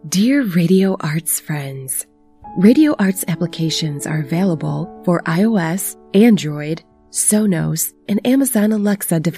Dear Radio Arts friends, Radio Arts applications are available for iOS, Android, Sonos, and Amazon Alexa devices.